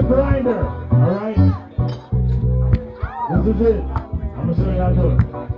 grinder. All right? This is it. I'm going to show you how to do it.